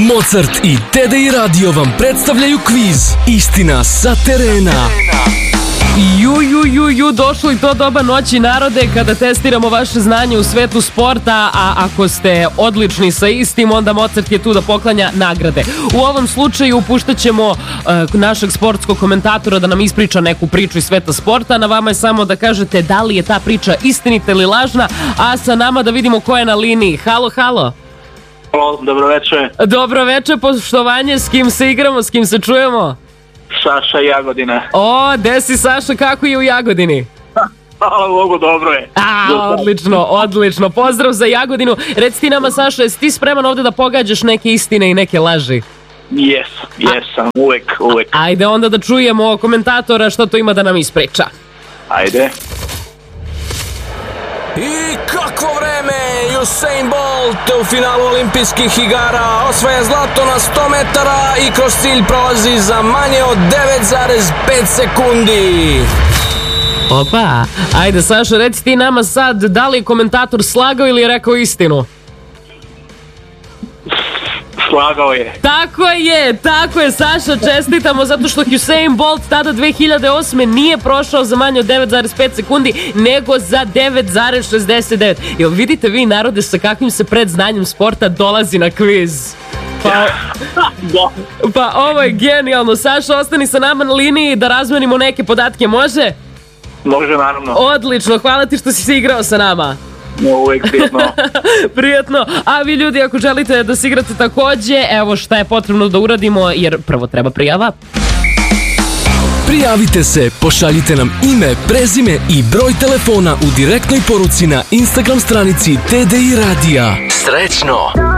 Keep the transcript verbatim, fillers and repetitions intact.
Mozart i T D I Radio vam predstavljaju kviz Istina sa terena. Ju, ju, ju, ju, došlo i to doba noći narode kada testiramo vaše znanje u svetu sporta, a ako ste odlični sa istim, onda Mozart je tu da poklanja nagrade. U ovom slučaju puštat ćemo uh, našeg sportskog komentatora da nam ispriča neku priču iz sveta sporta. Na vama je samo da kažete da li je ta priča istinita ili lažna, a sa nama da vidimo ko je na liniji. Halo, halo. Halo, dobro večer. Dobro večer, poštovanje, s kim se igramo, s kim se čujemo? Saša Jagodina. O, gde si Saša, kako je u Jagodini? Hvala Bogu, dobro je. A, odlično, odlično. Pozdrav za Jagodinu. Reci ti nama, Saša, jesi ti spreman ovde da pogađaš neke istine i neke laži? Jes, jesam, uvek, uvek. Ajde onda da čujemo komentatora što to ima da nam ispriča. Ajde. I kakvo vreme! Usain Bolt u finalu olimpijskih igara osvaja zlato na sto metara i kroz cilj prolazi za manje od devet zarez pet sekundi. Opa, ajde Saša, reci ti nama sad da li je komentator slagao ili je rekao istinu? Slagao je. Tako je, tako je Saša, čestitamo zato što Usain Bolt tada dve hiljade osme nije prošao za manje od devet zarez pet sekundi, nego za devet zarez šezdeset devet. Jel vidite vi narode sa kakvim se predznanjem sporta dolazi na kviz? Pa, pa ovo je genijalno. Saša, ostani sa nama na liniji da razmenimo neke podatke, može? Može, naravno. Odlično, hvala ti što si se igrao sa nama. No, uvek prijatno. Prijatno. A vi ljudi, ako želite da se igrate takođe, evo šta je potrebno da uradimo, jer prvo treba prijava. Prijavite se, pošaljite nam ime, prezime i broj telefona u direktnoj poruci na Instagram stranici T D I Radija. Srećno!